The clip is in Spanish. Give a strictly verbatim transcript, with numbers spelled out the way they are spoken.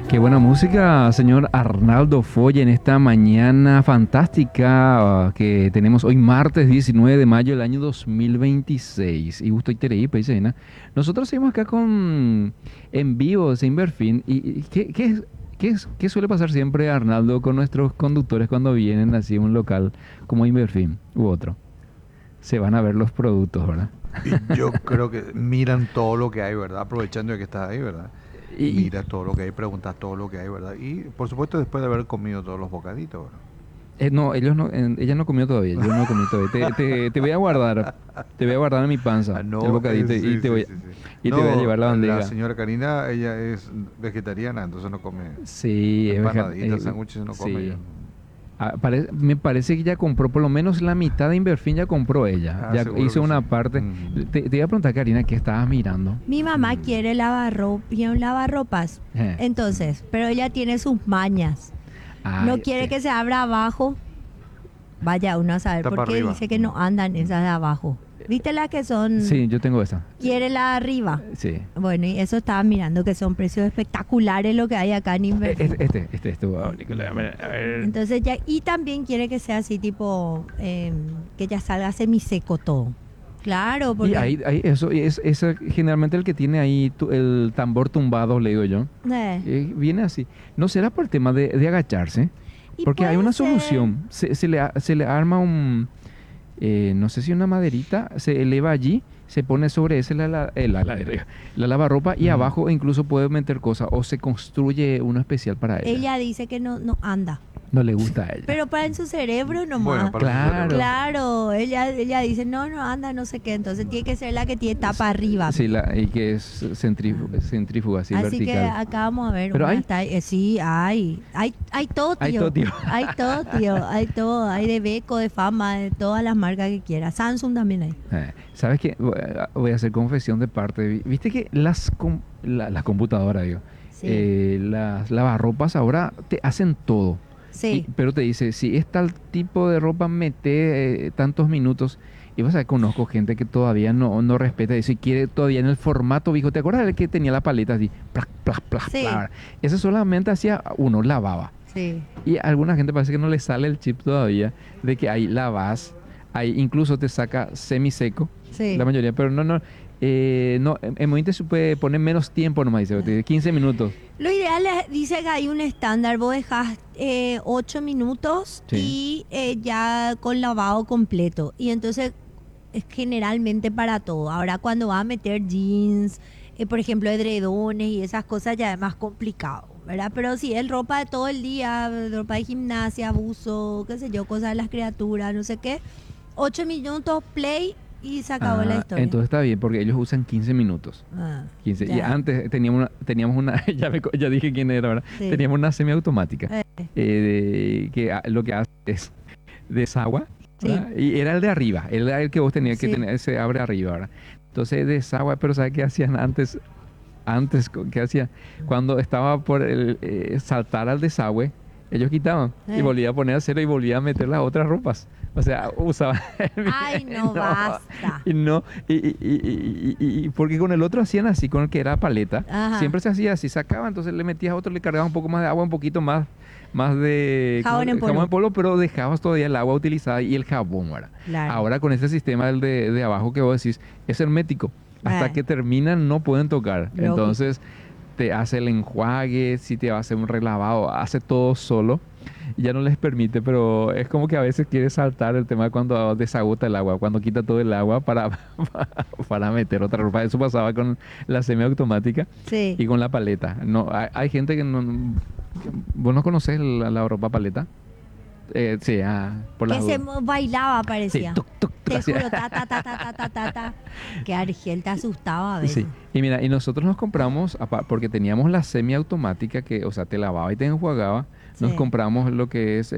Qué buena música, señor Arnaldo Foya, en esta mañana fantástica uh, que tenemos hoy martes diecinueve de mayo del año dos mil veintiséis. Y gusto y tereí, país Ena. Nosotros seguimos acá con en vivo, sin ver fin. ¿Y y qué, qué, es- qué, es- qué suele pasar siempre, Arnaldo, con nuestros conductores cuando vienen así a un local como Inverfin u otro? Se van a ver los productos, ¿verdad? Y yo creo que miran todo lo que hay, ¿verdad? Aprovechando de que estás ahí, ¿verdad? Y, y- Miras todo lo que hay, preguntas todo lo que hay, ¿verdad? Y por supuesto después de haber comido todos los bocaditos, ¿verdad? eh, no, ellos no, eh, ella no comió todavía, yo no comí todavía. Te, te, te voy a guardar, te voy a guardar en mi panza Ah, el no, eh, bocadito y sí, te sí, voy, sí, sí. y te voy a No, llevar la la bandeja. señora Karina, ella es vegetariana, entonces no come Sí, es veja- empanaditas, eh, sándwiches, no come ya. sí. Ah, pare- me parece que ya compró, por lo menos la mitad de Inverfin ya compró ella. Ah, Ya seguro hizo que sí. una parte. Ujú. Te, te iba a preguntar, Karina, ¿qué estabas mirando? Mi mamá Mm. quiere lavarropas, un lavarropas. Eh. Entonces, pero ella tiene sus mañas. No Ay, quiere sí. que se abra abajo. Vaya uno a saber Está por para qué arriba. dice que no andan esas de abajo. ¿Viste las que son? Sí, yo tengo esa. Quiere la de arriba. Sí. Bueno, y eso estaba mirando que son precios espectaculares lo que hay acá en Eh, Inverfin. Este, este, este, este, wow, Nicolás, a ver, a ver. Entonces ya, y también quiere que sea así tipo, eh, que ya salga semiseco todo. Claro, porque Y ahí, ahí eso, y es, es generalmente el que tiene ahí tu- el tambor tumbado, le digo yo. eh, Eh, viene así. ¿No será por el tema de, de agacharse? y Porque hay puede una ser- solución. Se, se le, a- se le arma un, eh, no sé si una maderita, se eleva allí, se pone sobre ese la, la, eh, la, la- la lavarropa y Mm. abajo incluso puede meter cosas o se construye uno especial para ella. Ella dice que no, no anda. No le gusta a ella. Pero para en su cerebro nomás. Bueno, para Claro. nosotros. Claro, ella, ella dice, no, no anda, no sé qué. Entonces tiene que ser la que tiene tapa arriba. Sí, la, y que es centrífuga, centrífuga así, Así que vertical. acá vamos a ver. Pero una hay- talla- eh, sí, hay. Hay, hay todo, tío. Hay todo, tío. Hay todo, tío. Hay todo. Hay de Beko, de Fama, de todas las marcas que quiera. Samsung también hay. Eh, ¿Sabes qué? Voy a voy a hacer confesión de parte. Vi- Viste que las, com- la- las computadoras, digo, Sí. eh, las lavarropas ahora te hacen todo. Sí. Y- pero te dice, si es tal tipo de ropa, mete eh, tantos minutos. Y vas a ver, conozco gente que todavía no, no respeta eso y quiere todavía en el formato viejo. ¿Te acuerdas del que tenía la paleta así? Plac, plac, plac, Sí. plac? Eso solamente hacía uno, lavaba. Sí. Y a alguna gente parece que no le sale el chip todavía de que ahí lavas, ahí incluso te saca semiseco, Sí. la mayoría, pero no, no. Eh, no, en en Mointe se puede poner menos tiempo nomás, dice, te- quince minutos. Lo ideal es, dice que hay un estándar, vos dejás eh, ocho minutos Sí. y eh, ya con lavado completo. Y entonces es generalmente para todo. Ahora cuando vas a meter jeans, eh, por ejemplo, edredones y esas cosas ya es más complicado, ¿verdad? Pero si es ropa de todo el día, ropa de gimnasia, buzo, qué sé yo, cosas de las criaturas, no sé qué, ocho minutos, play y se acabó la Ah, historia. entonces está bien, porque ellos usan quince minutos. Ah, quince. Y ya. antes teníamos una, teníamos una ya, me co- ya dije quién era, ¿verdad? Sí. Teníamos una semiautomática, Eh, eh, de- que ah, lo que hace es desagua, Sí. ¿verdad? Y era el de arriba, era el que vos tenías que Sí. tener, se abre arriba, ¿verdad? Entonces desagua, pero ¿sabes qué hacían antes? Antes, co- ¿qué hacían? Cuando estaba por el, eh, saltar al desagüe, ellos quitaban y Eh. volvía a poner a cero y volvía a meter las otras ropas. O sea, usaban... Ay, no, basta. Y no, y, y- y- y- y- porque con el otro hacían así, con el que era paleta, Ajá. siempre se hacía así, sacaba, entonces le metías a otro, le cargabas un poco más de agua, un poquito más, más de Jabón ¿cómo? en polvo. jabón en polvo, pero dejabas todavía el agua utilizada y el jabón, ¿verdad? Claro. Ahora con este sistema del de, de abajo que vos decís, es hermético. Hasta Eh. que terminan no pueden tocar. Lógico. Entonces te hace el enjuague, si te va a hacer un relavado, hace todo solo. Ya no les permite, pero es como que a veces quiere saltar el tema cuando desagota el agua, cuando quita todo el agua para, para meter otra ropa. Eso pasaba con la semiautomática Sí. y con la paleta. No, hay, hay gente que no... que- ¿Vos no conocés la, la ropa paleta? Eh, sí, ah, por Que las se dudas. mo- bailaba, Sí, parecía. tuc, tuc, tuc, Te hacía. juro, ta, ta, ta, ta, ta, ta, ta, ta. Que Argel te asustaba a veces. Sí, y mira, y nosotros nos compramos, apa- porque teníamos la semiautomática que, o sea, te lavaba y te enjuagaba, nos Sí. compramos lo que es